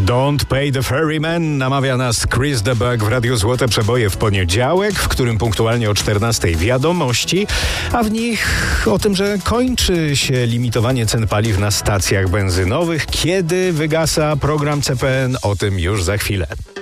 Don't Pay the Ferryman, namawia nas Chris the Bug w Radiu Złote Przeboje w poniedziałek, w którym punktualnie o 14:00 wiadomości, a w nich o tym, że kończy się limitowanie cen paliw na stacjach benzynowych. Kiedy wygasa program CPN, o tym już za chwilę.